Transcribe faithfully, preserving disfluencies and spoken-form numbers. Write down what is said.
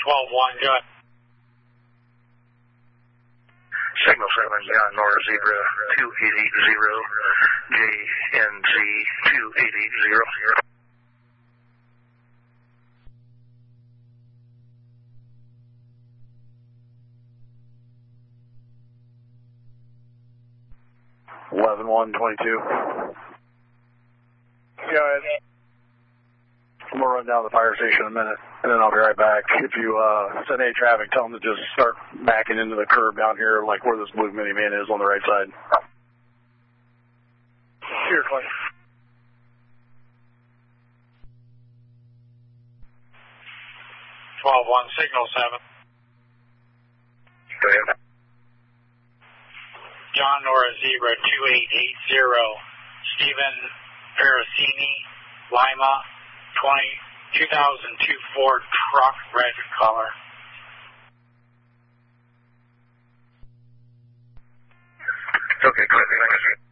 twelve one, go ahead. Signal seven, John Nora Zebra two eight eight zero, J N Z two eight eight zero. eleven one twenty-two. Go ahead. I'm going to run down to the fire station in a minute, and then I'll be right back. If you uh, send any traffic, tell them to just start backing into the curb down here, like where this blue minivan is on the right side. Here, Clay. twelve one, signal seven. Go ahead. John Nora Zebra two eight eight zero, Stephen Parasini, Lima, two thousand two Ford truck, red color. Okay, go ahead.